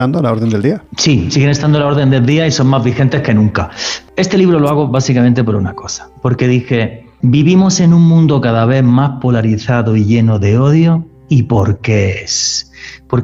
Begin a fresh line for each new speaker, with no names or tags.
estando a la orden del día.
Sí, siguen estando a la orden del día y son más vigentes que nunca. Este libro lo hago básicamente por una cosa, porque dije, vivimos en un mundo cada vez más polarizado y lleno de odio, ¿y por qué es?